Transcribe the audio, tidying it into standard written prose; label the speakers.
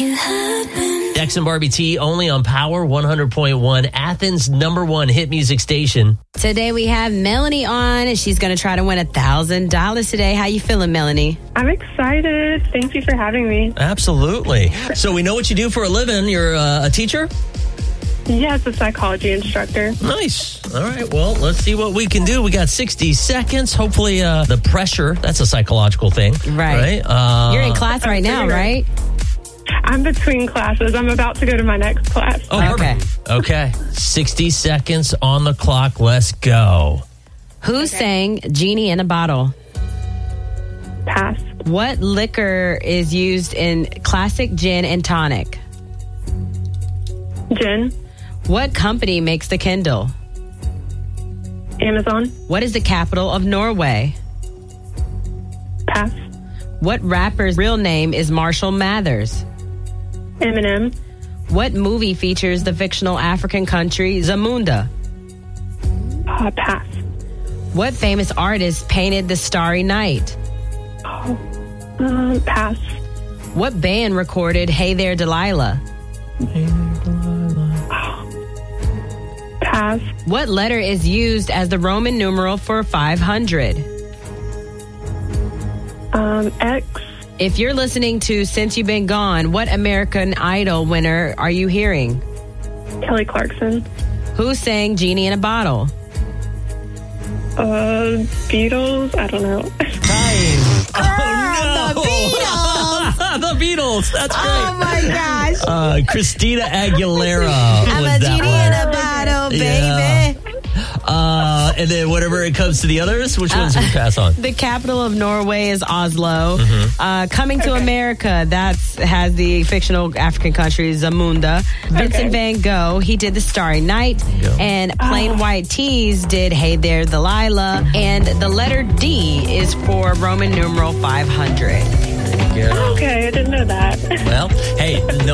Speaker 1: it happen.
Speaker 2: Dex and Barbie T only on Power 100.1, Athens' #1 hit music station.
Speaker 3: Today we have Melanie on. She's going to try to win $1,000 today. How you feeling, Melanie?
Speaker 4: I'm excited. Thank you for having me.
Speaker 2: Absolutely. So we know what you do for a living. You're a teacher?
Speaker 4: Yes, a psychology instructor.
Speaker 2: Nice. All right. Well, let's see what we can do. We got 60 seconds. Hopefully the pressure, that's a psychological thing.
Speaker 3: Right. You're in class right now, right?
Speaker 4: I'm between classes. I'm about to go to my next class.
Speaker 2: Oh,
Speaker 3: Okay.
Speaker 2: Okay. 60 seconds on the clock. Let's go.
Speaker 3: Who sang Genie in a Bottle?
Speaker 4: Pass.
Speaker 3: What liquor is used in classic gin and tonic?
Speaker 4: Jen.
Speaker 3: What company makes the Kindle?
Speaker 4: Amazon.
Speaker 3: What is the capital of Norway?
Speaker 4: Pass.
Speaker 3: What rapper's real name is Marshall Mathers?
Speaker 4: Eminem.
Speaker 3: What movie features the fictional African country Zamunda?
Speaker 4: Pass.
Speaker 3: What famous artist painted The Starry Night?
Speaker 4: Pass.
Speaker 3: What band recorded Hey There Delilah?
Speaker 4: Pass.
Speaker 3: What letter is used as the Roman numeral for 500?
Speaker 4: X.
Speaker 3: If you're listening to Since You've Been Gone, what American Idol winner are you hearing?
Speaker 4: Kelly Clarkson.
Speaker 3: Who sang Genie in a Bottle?
Speaker 4: Beatles. I don't know.
Speaker 2: Time. Oh, no. The Beatles. That's great.
Speaker 3: Oh my gosh.
Speaker 2: Christina Aguilera.
Speaker 3: I'm
Speaker 2: was
Speaker 3: a
Speaker 2: that
Speaker 3: genie
Speaker 2: one.
Speaker 3: in a bottle, baby.
Speaker 2: Yeah. And then whenever it comes to the others, which ones do we pass on?
Speaker 3: The capital of Norway is Oslo. Coming to America, has the fictional African country Zamunda. Vincent Van Gogh, he did The Starry Night. And Plain White Tees did Hey There Delilah. And the letter D is for Roman numeral 500.
Speaker 2: Yeah.
Speaker 4: Okay, I didn't know that.
Speaker 2: Well, hey, no